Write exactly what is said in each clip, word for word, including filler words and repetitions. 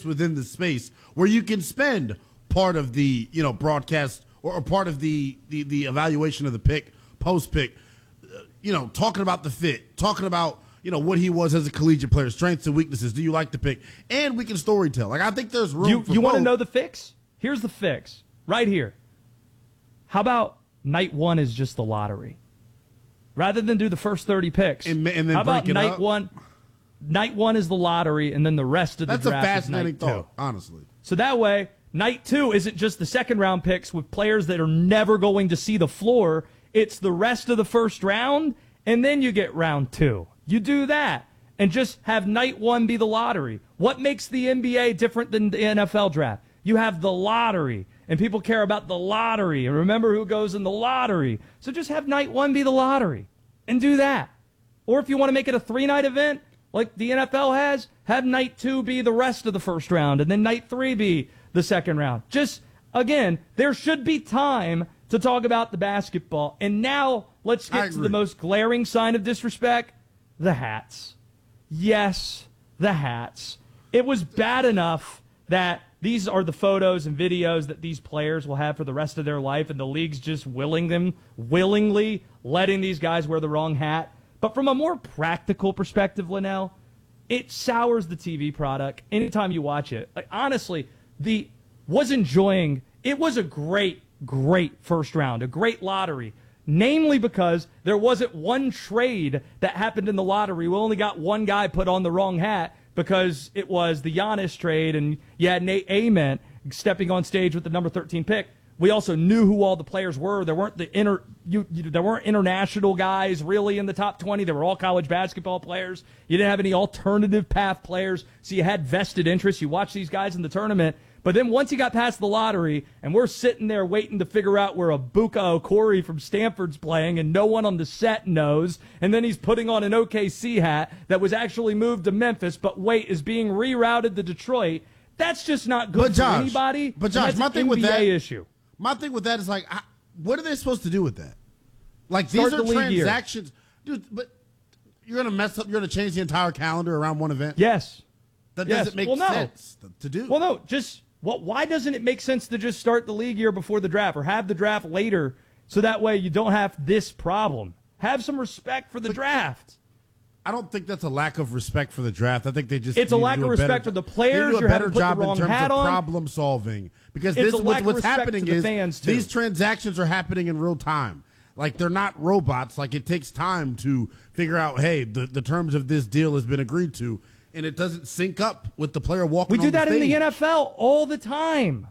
fits within the space where you can spend part of the, you know, broadcast or, or part of the, the, the evaluation of the pick, post-pick, uh, you know, talking about the fit, talking about, you know, what he was as a collegiate player, strengths and weaknesses. Do you like the pick? And we can storytell. Like, I think there's room you, for You want to both. know the fix? Here's the fix right here. How about night one is just the lottery? Rather than do the first thirty picks, and, and then how about break it night up? one? Night one is the lottery, and then the rest of the That's a draft fascinating is night thought, two. honestly. So that way, night two isn't just the second round picks with players that are never going to see the floor. It's the rest of the first round, and then you get round two. You do that, and just have night one be the lottery. What makes the N B A different than the N F L draft? You have the lottery, and people care about the lottery, and remember who goes in the lottery. So just have night one be the lottery, and do that. Or if you want to make it a three-night event, like the N F L has, have night two be the rest of the first round, and then night three be the second round. Just, again, there should be time to talk about the basketball. And now let's get to the most glaring sign of disrespect, the hats. Yes, the hats. It was bad enough that these are the photos and videos that these players will have for the rest of their life, and the league's just willing them, willingly letting these guys wear the wrong hat. But from a more practical perspective, Linnell, it sours the T V product anytime you watch it. Like, honestly, the was enjoying. It was a great, great first round, a great lottery. Namely because there wasn't one trade that happened in the lottery. We only got one guy put on the wrong hat because it was the Giannis trade, and you had Nate Ament stepping on stage with the number thirteen pick. We also knew who all the players were. There weren't the inter, you, you, there weren't international guys really in the top twenty. They were all college basketball players. You didn't have any alternative path players, so you had vested interests. You watched these guys in the tournament. But then once you got past the lottery, and we're sitting there waiting to figure out where Abuka Okori from Stanford's playing, and no one on the set knows, and then he's putting on an O K C hat that was actually moved to Memphis, but wait, is being rerouted to Detroit. That's just not good but Josh, for anybody. But Josh, my thing N B A with that issue. My thing with that is, like, I, what are they supposed to do with that? Like, these Start are the league transactions. year. Dude, but you're going to mess up, you're going to change the entire calendar around one event? Yes. That yes. doesn't make well, no. sense to do. Well, no, just, well, why doesn't it make sense to just start the league year before the draft or have the draft later so that way you don't have this problem? Have some respect for the but, draft. I don't think that's a lack of respect for the draft. I think they just it's a lack of respect better, for the players. They do a better job in terms of on. problem solving because it's this a lack what's of respect happening to the is fans too. These transactions are happening in real time. Like, they're not robots. Like, it takes time to figure out, hey, the, the terms of this deal has been agreed to, and it doesn't sync up with the player walking. We do on that the in stage. the N F L all the time,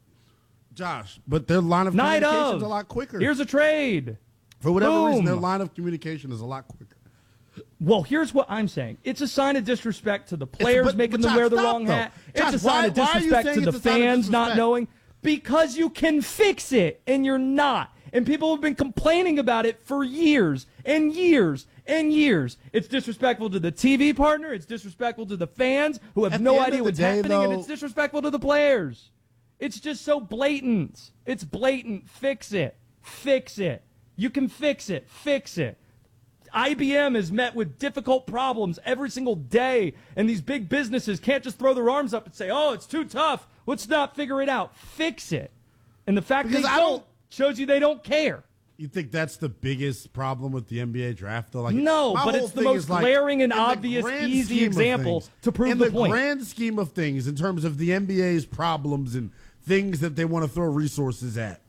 Josh. But their line of Night communication of. is a lot quicker. Here's a trade. For whatever Boom. reason, their line of communication is a lot quicker. Well, here's what I'm saying. It's a sign of disrespect to the players but, making but them Josh, wear the stop, wrong though. hat. Josh, it's a sign why, of disrespect to the fans not knowing because you can fix it and you're not. And people have been complaining about it for years and years and years. It's disrespectful to the T V partner. It's disrespectful to the fans who have At no the end idea of the what's day, happening. though, and it's disrespectful to the players. It's just so blatant. It's blatant. Fix it. Fix it. You can fix it. Fix it. I B M is met with difficult problems every single day, and these big businesses can't just throw their arms up and say, oh, it's too tough. Let's not figure it out. Fix it. And the fact Because they I don't, don't shows you they don't care. You think that's the biggest problem with the N B A draft, though? Like, no, my but whole it's the thing most is, like, glaring and in the obvious, grand easy scheme of example things- to prove in the, the point. grand scheme of things, in terms of the N B A's problems and things that they want to throw resources at,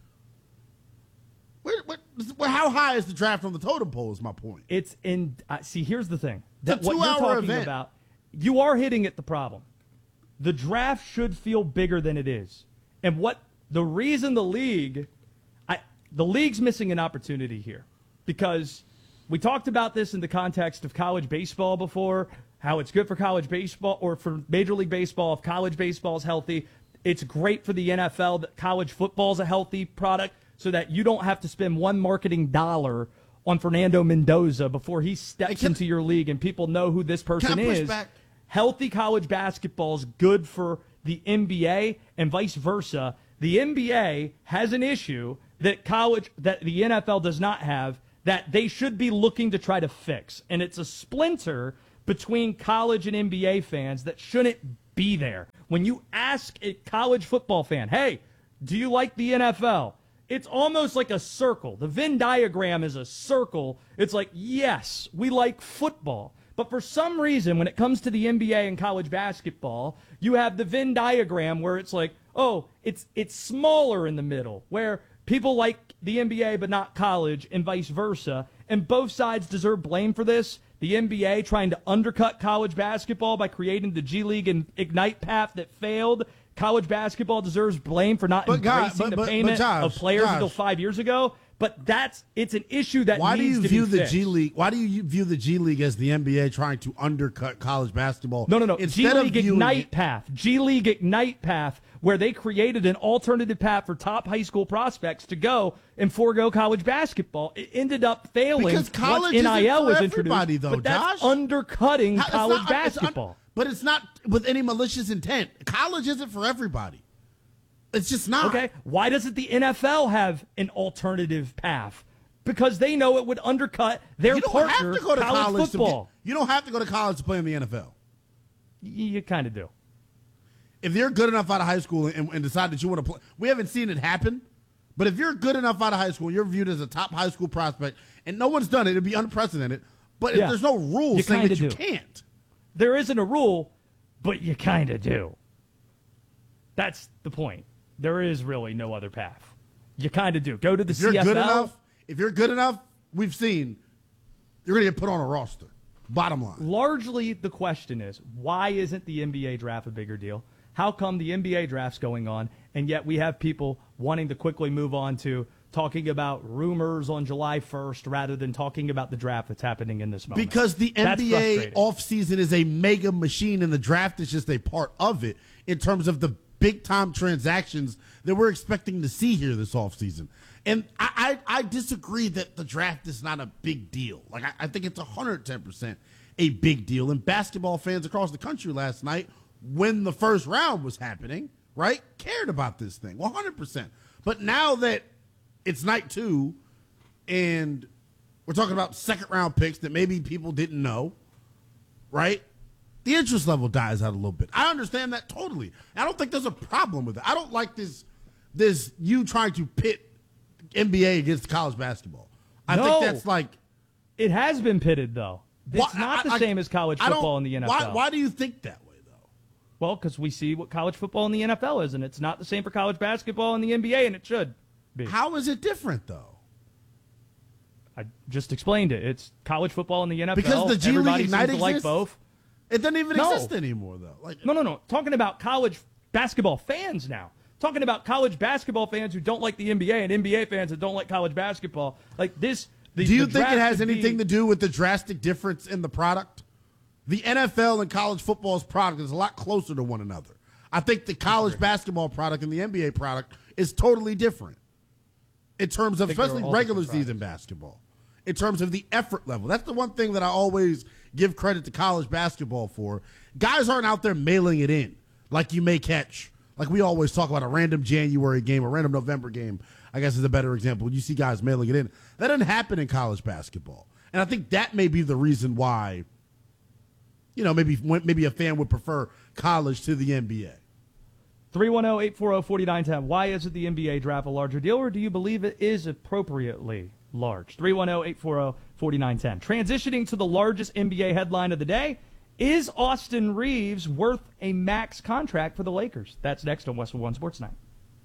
where, where, where, how high is the draft on the totem pole is my point. It's in uh, – see, here's the thing. It's a That what you're two-hour talking event. about, you are hitting at the problem. The draft should feel bigger than it is. And what the reason the league I, – the league's missing an opportunity here because we talked about this in the context of college baseball before, how it's good for college baseball or for Major League Baseball if college baseball is healthy. It's great for the N F L that college football is a healthy product so that you don't have to spend one marketing dollar on Fernando Mendoza before he steps can, into your league and people know who this person can I push is. back? Healthy college basketball is good for the N B A and vice versa. The N B A has an issue that college that the N F L does not have that they should be looking to try to fix. And it's a splinter between college and N B A fans that shouldn't be there. When you ask a college football fan, hey, do you like the N F L? It's almost like a circle. The Venn diagram is a circle. It's like, yes, we like football. But for some reason, when it comes to the N B A and college basketball, you have the Venn diagram where it's like, oh, it's it's smaller in the middle, where people like the N B A but not college and vice versa. And both sides deserve blame for this. The N B A trying to undercut college basketball by creating the G League and Ignite path that failed. College basketball deserves blame for not but embracing God, but, the but, payment but Josh, of players Josh, until five years ago. But that's it's an issue that why needs do you to view be the fixed. G League? Why do you view the G League as the N B A trying to undercut college basketball? No, no, no. Instead G of League viewing Ignite it- path. G League Ignite path, where they created an alternative path for top high school prospects to go and forego college basketball. It ended up failing Because college once N I L isn't was for introduced. everybody, though, but that's Josh. undercutting How- it's college not- it's un- basketball. but it's not with any malicious intent. College isn't for everybody. It's just not. Okay, why doesn't the N F L have an alternative path? Because they know it would undercut their You don't partner, have to go to college, college football. To be, you don't have to go to college to play in the N F L. Y- you kind of do. If you're good enough out of high school and, and decide that you want to play, we haven't seen it happen. But if you're good enough out of high school, and you're viewed as a top high school prospect, and no one's done it, it'd be unprecedented. But Yeah. if there's no rule You saying that kinda you do. can't, There isn't a rule, but you kind of do. That's the point. There is really no other path. You kind of do. Go to the if you're C F L. good enough, if you're good enough, we've seen you're going to get put on a roster. Bottom line. Largely, the question is, why isn't the N B A draft a bigger deal? How come the N B A draft's going on, and yet we have people wanting to quickly move on to talking about rumors on July first rather than talking about the draft that's happening in this moment? Because the That's N B A frustrating. offseason is a mega machine, and the draft is just a part of it in terms of the big-time transactions that we're expecting to see here this offseason. And I, I, I disagree that the draft is not a big deal. Like, I, I think it's one hundred ten percent a big deal. And basketball fans across the country last night, when the first round was happening, right, cared about this thing, one hundred percent. But now that it's night two, and we're talking about second-round picks that maybe people didn't know, right? The interest level dies out a little bit. I understand that totally. I don't think there's a problem with it. I don't like this, this you trying to pit N B A against college basketball. I No. think that's like It has been pitted, though. It's why- not the I- I- same as college I don't- football in the N F L. Why, why do you think that way, though? Well, because we see what college football in the N F L is, and it's not the same for college basketball in the N B A, and it should be. How is it different, though? I just explained it. It's college football in the N F L. Because the G League Everybody Ignite seems to like exists? both. It doesn't even No. exist anymore, though. Like, No, no, no. Talking about college basketball fans now. Talking about college basketball fans who don't like the N B A and N B A fans that don't like college basketball. Like this. The, do you the think it draft has should anything be, to do with the drastic difference in the product? The N F L and college football's product is a lot closer to one another. I think the college basketball product and the N B A product is totally different in terms of think they're especially all regular different season basketball, in terms of the effort level. That's the one thing that I always give credit to college basketball for. Guys aren't out there mailing it in like you may catch. Like we always talk about a random January game, a random November game, I guess is a better example. When you see guys mailing it in, that doesn't happen in college basketball. And I think that may be the reason why, you know, maybe maybe a fan would prefer college to the N B A. three one zero, eight four zero, four nine one zero. Why isn't the N B A draft a larger deal, or do you believe it is appropriately large? three one zero, eight four zero, four nine one zero. Transitioning to the largest N B A headline of the day, is Austin Reeves worth a max contract for the Lakers? That's next on Westwood One Sports Night.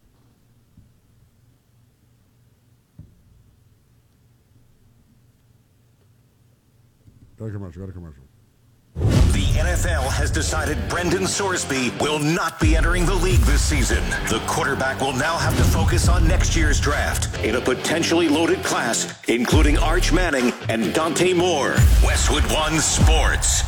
Go to commercial, go to commercial. The N F L has decided Brendan Sorsby will not be entering the league this season. The quarterback will now have to focus on next year's draft in a potentially loaded class, including Arch Manning and Dante Moore. Westwood One Sports.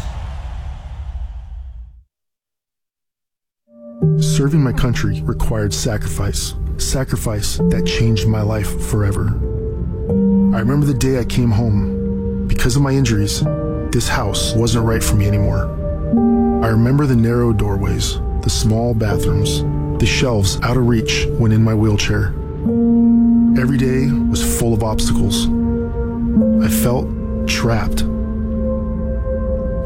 Serving my country required sacrifice, sacrifice that changed my life forever. I remember the day I came home. Because of my injuries, this house wasn't right for me anymore. I remember the narrow doorways, the small bathrooms, the shelves out of reach when in my wheelchair. Every day was full of obstacles. I felt trapped.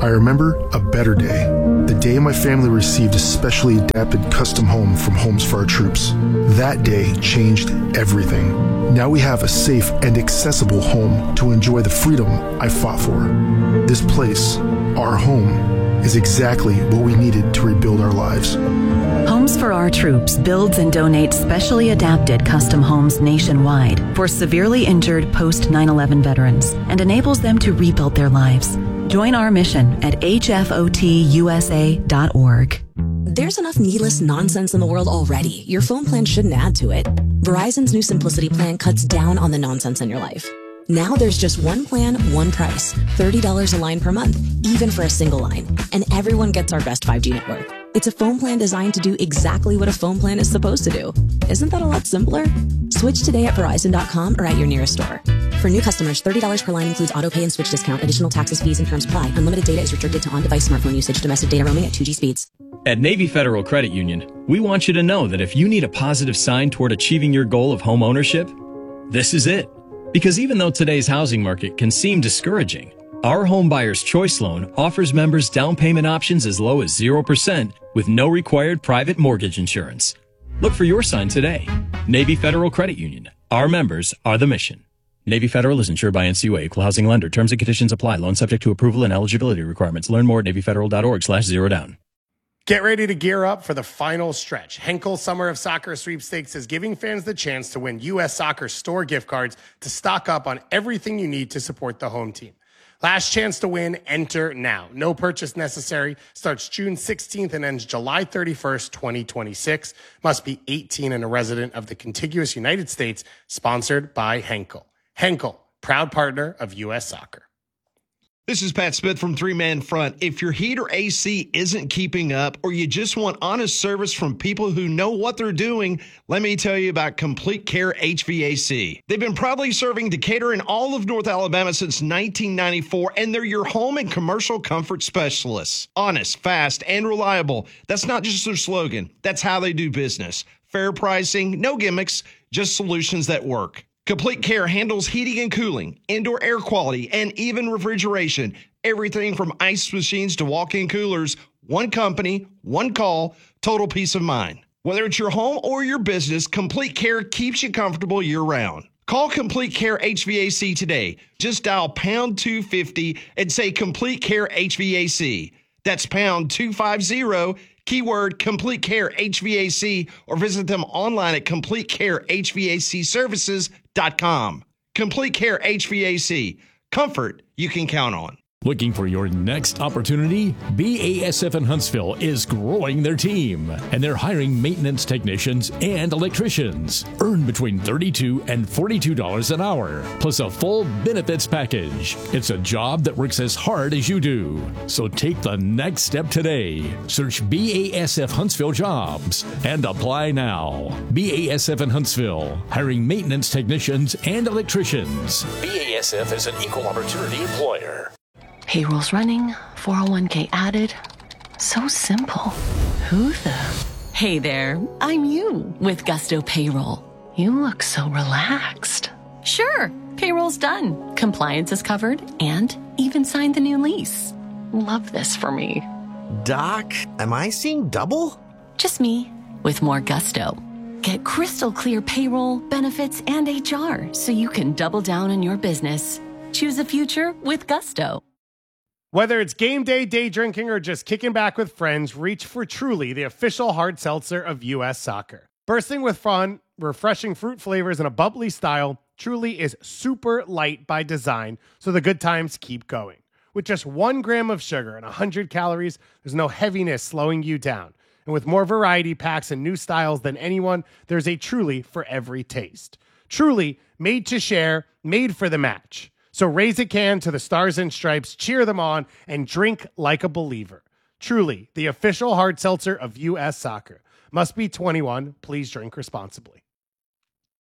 I remember a better day. The day my family received a specially adapted custom home from Homes for Our Troops. That day changed everything. Now we have a safe and accessible home to enjoy the freedom I fought for. This place, our home, is exactly what we needed to rebuild our lives. Homes for Our Troops builds and donates specially adapted custom homes nationwide for severely injured post nine eleven veterans and enables them to rebuild their lives. Join our mission at H F O T U S A dot org. There's enough needless nonsense in the world already. Your phone plan shouldn't add to it. Verizon's new Simplicity plan cuts down on the nonsense in your life. Now there's just one plan, one price, thirty dollars a line per month, even for a single line. And everyone gets our best five G network. It's a phone plan designed to do exactly what a phone plan is supposed to do. Isn't that a lot simpler? Switch today at Verizon dot com or at your nearest store. For new customers, thirty dollars per line includes auto pay and switch discount. Additional taxes, fees, and terms apply. Unlimited data is restricted to on-device smartphone usage. Domestic data roaming at two G speeds. At Navy Federal Credit Union, we want you to know that if you need a positive sign toward achieving your goal of home ownership, this is it. Because even though today's housing market can seem discouraging, our Home Buyer's Choice Loan offers members down payment options as low as zero percent with no required private mortgage insurance. Look for your sign today. Navy Federal Credit Union. Our members are the mission. Navy Federal is insured by N C U A, Equal Housing Lender. Terms and conditions apply. Loan subject to approval and eligibility requirements. Learn more at navy federal dot org slash zero down. Get ready to gear up for the final stretch. Henkel Summer of Soccer Sweepstakes is giving fans the chance to win U S Soccer store gift cards to stock up on everything you need to support the home team. Last chance to win, enter now. No purchase necessary. Starts June sixteenth and ends July thirty-first, twenty twenty-six. Must be eighteen and a resident of the contiguous United States. Sponsored by Henkel. Henkel, proud partner of U S Soccer. This is Pat Smith from Three Man Front. If your heat or A C isn't keeping up or you just want honest service from people who know what they're doing, let me tell you about Complete Care H V A C. They've been proudly serving Decatur and all of North Alabama since nineteen ninety-four, and they're your home and commercial comfort specialists. Honest, fast, and reliable. That's not just their slogan. That's how they do business. Fair pricing, no gimmicks, just solutions that work. Complete Care handles heating and cooling, indoor air quality, and even refrigeration. Everything from ice machines to walk-in coolers. One company, one call, total peace of mind. Whether it's your home or your business, Complete Care keeps you comfortable year-round. Call Complete Care H V A C today. Just dial pound two fifty and say Complete Care H V A C. That's pound two fifty, keyword Complete Care H V A C, or visit them online at complete care h v a c services dot com. Complete Care H V A C. Comfort you can count on. Looking for your next opportunity? B A S F in Huntsville is growing their team, and they're hiring maintenance technicians and electricians. Earn between thirty-two dollars and forty-two dollars an hour, plus a full benefits package. It's a job that works as hard as you do. So take the next step today. Search B A S F Huntsville Jobs and apply now. B A S F in Huntsville, hiring maintenance technicians and electricians. B A S F is an equal opportunity employer. Payroll's running, four oh one k added. So simple. Who the? Hey there, I'm you with Gusto Payroll. You look so relaxed. Sure, payroll's done. Compliance is covered and even signed the new lease. Love this for me. Doc, am I seeing double? Just me with more gusto. Get crystal clear payroll, benefits, and H R so you can double down on your business. Choose a future with Gusto. Whether it's game day, day drinking, or just kicking back with friends, reach for Truly, the official hard seltzer of U S Soccer. Bursting with fun, refreshing fruit flavors, and a bubbly style, Truly is super light by design, so the good times keep going. With just one gram of sugar and one hundred calories, there's no heaviness slowing you down. And with more variety packs and new styles than anyone, there's a Truly for every taste. Truly, made to share, made for the match. So raise a can to the Stars and Stripes, cheer them on, and drink like a believer. Truly, the official hard seltzer of U S Soccer. Must be twenty-one. Please drink responsibly.